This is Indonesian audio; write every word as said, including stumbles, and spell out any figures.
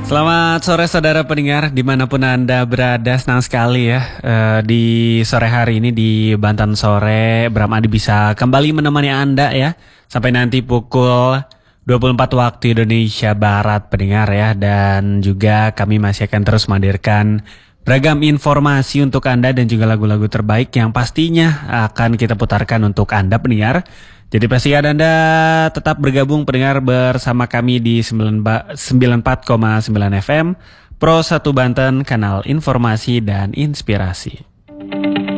Selamat sore saudara pendengar dimanapun Anda berada, senang sekali ya eh, di sore hari ini di Banten Sore Bram Adi bisa kembali menemani Anda ya sampai nanti pukul dua puluh empat waktu Indonesia Barat pendengar ya, dan juga kami masih akan terus menghadirkan beragam informasi untuk Anda dan juga lagu-lagu terbaik yang pastinya akan kita putarkan untuk Anda pendengar. Jadi pastikan Anda tetap bergabung pendengar bersama kami di sembilan puluh empat koma sembilan F M Pro satu Banten, kanal informasi dan inspirasi.